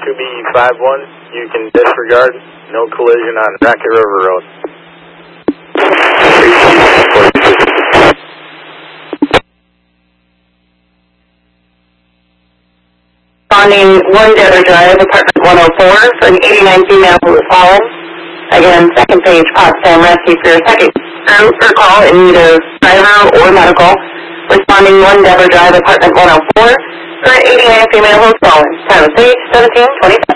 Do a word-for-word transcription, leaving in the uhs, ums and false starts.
two B five one, you can disregard. No collision on Rocket River Road. Responding one Deborah Drive, apartment one oh four, for an eighty-nine female who was fallen. Again, second page, Potsdam Rescue for your second group or call in need of driver or medical. Responding one Deborah Drive, apartment one oh four, for an eighty-nine female who was fallen. Time of page seventeen twenty-five.